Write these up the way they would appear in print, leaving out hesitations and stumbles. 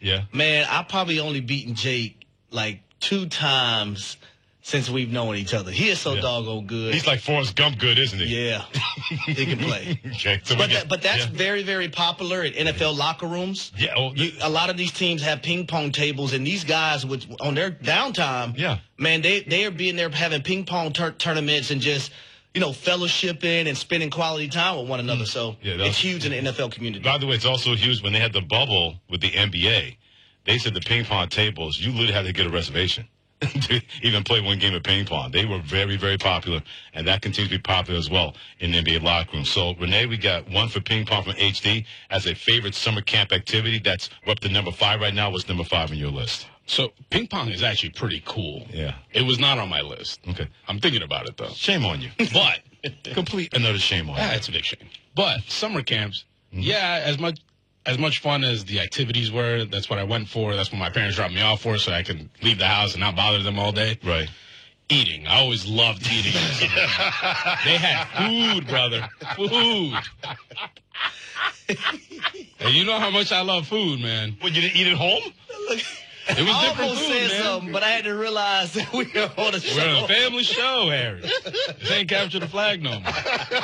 Yeah. Man, I probably only beaten Jake like 2 times since we've known each other. He is so doggone good. He's like Forrest Gump good, isn't he? Yeah. He can play. Okay. So but that's very, very popular in NFL locker rooms. Yeah. A lot of these teams have ping pong tables, and these guys, on their downtime, man, they are being there having ping pong tournaments and just, fellowshipping and spending quality time with one another. So it's huge in the NFL community. By the way, it's also huge when they had the bubble with the NBA. They said the ping pong tables, you literally had to get a reservation to even play one game of ping pong. They were very, very popular, and that continues to be popular as well in the NBA locker room. So, Renee, we got one for ping pong from HD as a favorite summer camp activity. We're up to number 5 right now. What's number 5 on your list? So, ping pong is actually pretty cool. Yeah. It was not on my list. Okay. I'm thinking about it, though. Shame on you. But. Complete another shame on you. It's a big shame. But summer camps, as much fun as the activities were, that's what I went for. That's what my parents dropped me off for, so I can leave the house and not bother them all day. Right. Eating. I always loved eating. They had food, brother. Food. And you know how much I love food, man. Well, you didn't eat at home? It was I different almost food, said man. something, but I had to realize that we were on a show. We're on a family show, Harry. This ain't capture the flag no more.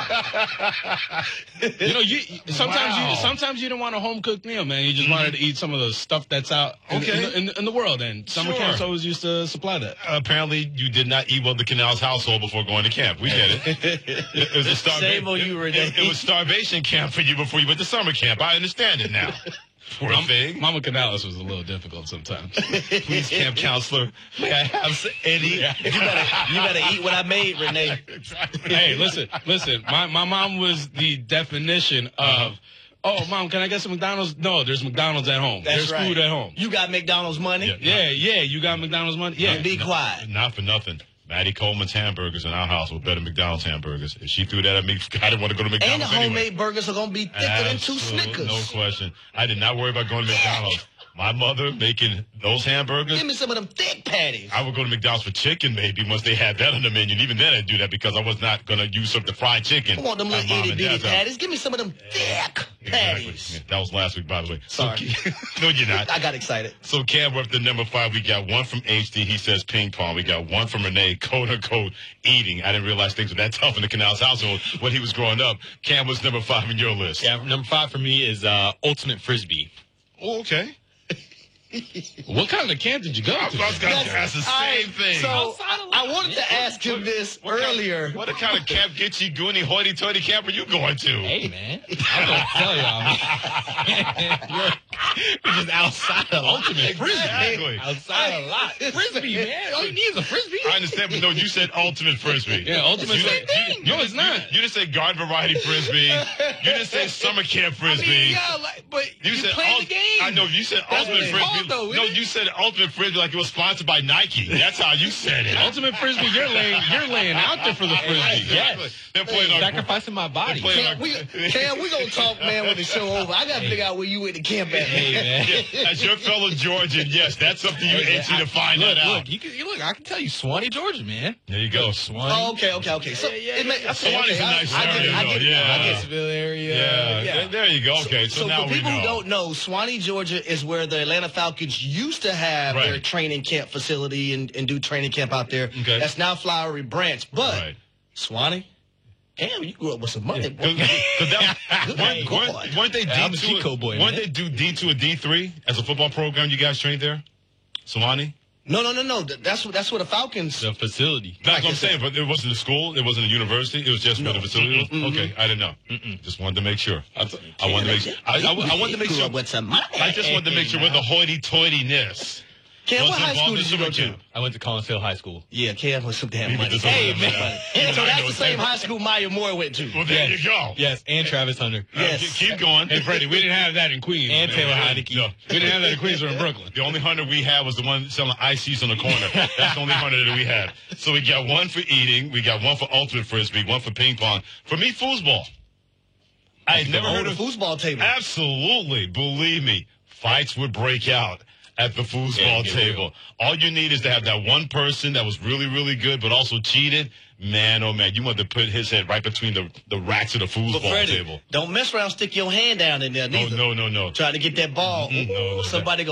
Sometimes you don't want a home cooked meal, man. You just wanted to eat some of the stuff that's out in the world, and summer camps always used to supply that. Apparently, you did not eat well the Canals household before going to camp. We get it. It was a Shame on you, Renee. It was starvation camp for you before you went to summer camp. I understand it now. Mama Canales was a little difficult sometimes. Please, camp counselor, may I have any? Yeah. You better eat what I made, Renee. Hey, listen. My mom was the definition of, oh, Mom, can I get some McDonald's? No, there's McDonald's at home. There's right. Food at home. You got McDonald's money? Yeah, you got McDonald's money? Yeah. Be quiet. Not for nothing. Maddie Coleman's hamburgers in our house were better than McDonald's hamburgers. If she threw that at me, I didn't want to go to McDonald's. And the homemade burgers are going to be thicker than 2 Snickers. No question. I did not worry about going to McDonald's. My mother making those hamburgers. Give me some of them thick patties. I would go to McDonald's for chicken maybe once they had that on the menu. And even then I'd do that because I was not going to use up the fried chicken. I want them little itty-bitty patties. Give me some of them thick patties. Yeah, that was last week, by the way. Sorry. No, you're not. I got excited. So, Cam, we're up to number 5. We got one from HD. He says ping pong. We got one from Renee, quote-unquote, eating. I didn't realize things were that tough in the Canals household when he was growing up. Cam, what's number 5 on your list? Yeah, number 5 for me is ultimate frisbee. Oh, okay. What kind of camp did you go to? I was going to ask the same thing. So, I wanted to ask him this earlier. What kind of camp gets you goony hoity-toity camp are you going to? Hey, man. I'm going to tell y'all. You're just outside a lot. Ultimate frisbee. Exactly. Outside a lot. Frisbee, man. All you need is a frisbee. I understand, but no, you said ultimate frisbee. Yeah, ultimate frisbee. No, it's not. You didn't say garden variety frisbee. You didn't say summer camp frisbee. But you said play the game. I know, you said ultimate frisbee. No, you said ultimate frisbee like it was sponsored by Nike. That's how you said it. Ultimate frisbee, you're laying out there for the frisbee. Yes. They're playing sacrificing my body. Cam, we going to talk, man, when the show over. I got to figure out where you went to camp at. Hey, man. Yeah, as your fellow Georgian, yes, that's up to you, HC, to find that out. Look, I can tell you, Swanee, Georgia, man. There you go. Swanee. Oh, okay. So, Swanee's a nice area, though. Yeah. Huntsville area. Yeah. There you go. Okay, so now for we people know. who don't know, Swanee, Georgia is where the Atlanta Falcons used to have their training camp facility and do training camp out there. Okay. That's now Flowery Branch. But Swanee, damn, you grew up with some money. Weren't they D2? Weren't they do D2 or D3 as a football program? You guys trained there, Swanee? No. That's what the Falcons. The facility. That's what I'm saying. But it wasn't a school. It wasn't a university. It was just where the facility was. Okay, I didn't know. Just wanted to make sure. I wanted to make sure. I wanted to make sure. I just wanted to make sure with the hoity-toityness. Cam, what high school did you go to? I went to Collinsville High School. Yeah, Cam was some damn money. Hey, man. So that's the same high school Maya Moore went to. Well, there you go. Yes, and Travis Hunter. Yes. Keep going. Hey, Freddie, we didn't have that in Queens. And Taylor Heineke. No. We didn't have that in Queens or in Brooklyn. The only Hunter we had was the one selling ices on the corner. That's the only Hunter that we had. So we got one for eating. We got one for ultimate frisbee, one for ping pong. For me, foosball. I had never heard of foosball table. Absolutely. Believe me, fights would break out at the foosball table. All you need is to have that one person that was really, really good but also cheated. Man, oh, man, you want to put his head right between the racks of the foosball table. Don't mess around, stick your hand down in there neither. No. Try to get that ball. No. Somebody